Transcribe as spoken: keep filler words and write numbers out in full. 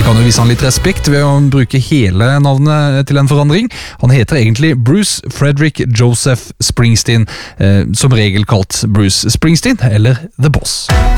kan jo vise han litt respekt ved å bruke hele navnet til en forandring. Han heter egentlig Bruce Frederick Joseph Springsteen, eh, som regel kalt Bruce Springsteen eller The Boss.